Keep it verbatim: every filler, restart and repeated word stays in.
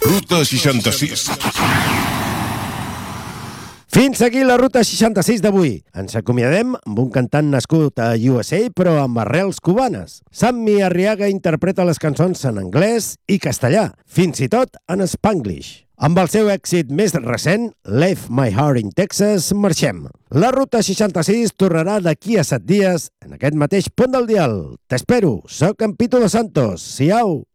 Ruta seixanta-sis. Fins aquí la Ruta seixanta-sis d'avui. Ens acomiadem amb un cantant nascut a U S A, però amb arrels cubanes. Sammy Arriaga interpreta les cançons en anglès i castellà, fins i tot en spanglish. Amb el seu èxit més recent, Left My Heart in Texas, marxem. La Ruta seixanta-sis tornarà d'aquí a set dies en aquest mateix punt del dial. T'espero, soc en Pitu Dos Santos. Siau!